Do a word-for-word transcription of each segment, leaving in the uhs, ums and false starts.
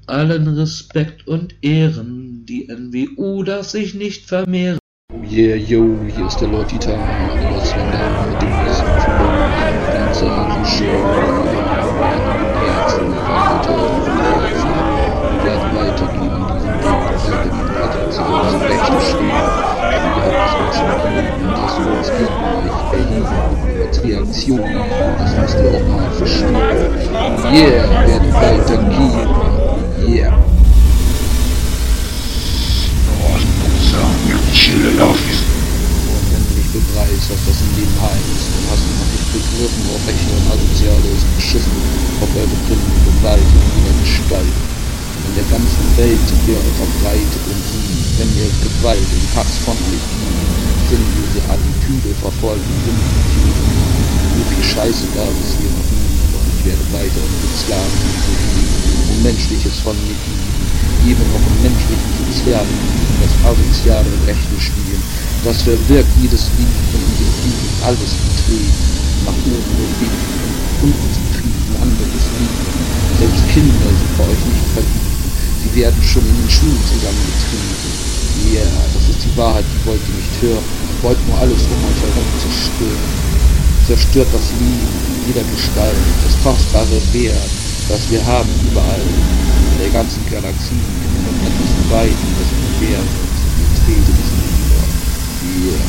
allen Respekt und Ehren, die N W U darf sich nicht vermehren. Oh yeah, yo, hier ist der Lord Titan, was wenn da mit dem nächsten Flow, ganze Haare Show, Herzen, Leute, Herzen, wir werden weitergehen in diesem Weg, weil wir die Leute zu unseren Rechten stehen, wir haben es uns gegeben und das für uns gegen euch erheben, als Reaktion, das müsst ihr auch mal verstehen. Yeah, werden weitergehen, yeah. Wenn du nicht begreifst, was das im Leben heißt, dann hast du noch nicht begriffen, ob Rechte und Asoziale ist beschissen, ob er befinden, Gewalt in jeder Gestalt. In der ganzen Welt sind wir verbreitet und wenn wir Gewalt und Hass von euch lieben, sinnlose Attitüde verfolgen, so viel Scheiße gab es hier noch nie, doch ich werde weiter mit Sklaven und Menschliches von mir geben. Eben auch im menschlichen Sozialen, das asoziale Rechte spielen, das verwirkt jedes Lied von diesem Lied, alles betreten, nach oben und lieben, unten zu trieben, anderes lieben. Selbst Kinder sind bei euch nicht verliebt, sie werden schon in den Schulen zusammengetrieben. Ja, yeah, das ist die Wahrheit, die wollt ihr nicht hören, wollt nur alles um euch herum zerstören. Zerstört das Leben in jeder Gestalt, das kostbare Wert, das wir haben überall, in der ganzen Galaxie, und etwas weit, das Universum, die Trete des Nieder. Yeah.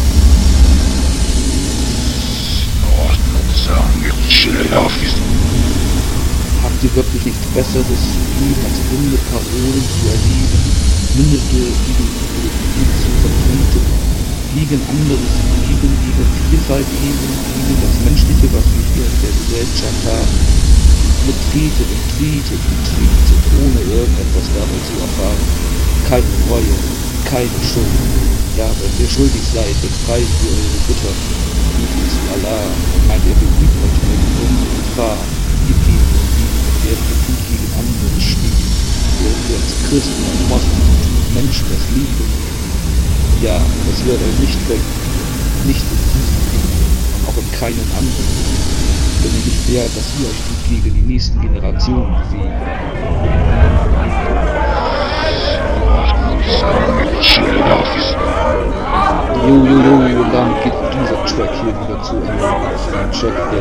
Habt ihr wirklich nichts Besseres zu tun, als runde Parolen zu erheben, mündete gegen die zu vertreten, gegen anderes Leben, gegen Vielfalt eben, gegen das Menschliche, was wir hier in der Gesellschaft haben. Betretet und tretet und tretet, ohne irgendetwas dabei zu erfahren. Keine Reue, keine Schuld. Ja, wenn ihr schuldig seid, befreien wir eure Götter. Bieten zu Allah, meint ihr beübt euch mit unsere Gefahr. Ihr geht und liebt, werden gefühlt gegen andere stehen. Werden wir als Christen und Moslems und Menschen das Liebe. Ja, das wird euch nicht weg, nicht in diesem Leben und auch in keinem anderen. Denn ich werde, dass ihr euch gut gegen die nächsten Generationen bewegt. Jo, jo, jo, und dann geht dieser Track hier wieder zu Ende. Ein Track, der